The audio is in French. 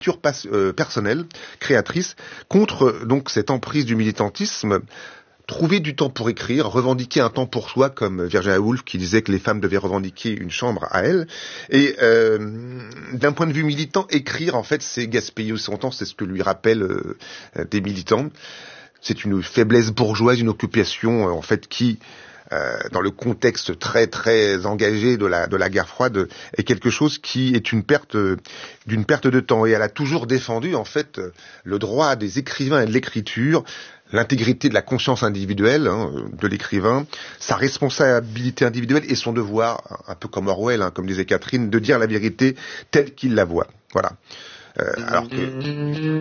personnelle, créatrice, contre donc cette emprise du militantisme. Trouver du temps pour écrire, revendiquer un temps pour soi, comme Virginia Woolf qui disait que les femmes devaient revendiquer une chambre à elles. Et d'un point de vue militant, écrire, en fait, c'est gaspiller son temps, c'est ce que lui rappellent des militants. C'est une faiblesse bourgeoise, une occupation, en fait, qui, dans le contexte très très engagé de la guerre froide, est quelque chose qui est d'une perte de temps. Et elle a toujours défendu, en fait, le droit des écrivains et de l'écriture, l'intégrité de la conscience individuelle de l'écrivain, sa responsabilité individuelle et son devoir, un peu comme Orwell, comme disait Catherine, de dire la vérité telle qu'il la voit. Voilà. Alors que